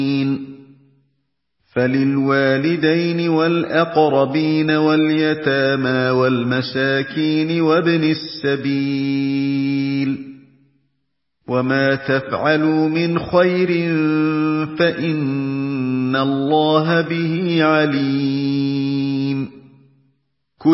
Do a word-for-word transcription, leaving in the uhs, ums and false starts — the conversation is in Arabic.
فَلِلْوَالِدَيْنِ وَالْأَقْرَبِينَ وَالْيَتَامَىٰ وَالْمَسَاكِينِ وَابْنِ السَّبِيلِ ۗ وَمَا تَفْعَلُوا مِنْ خَيْرٍ فَإِنَّ اللَّهَ بِهِ عَلِيمٌ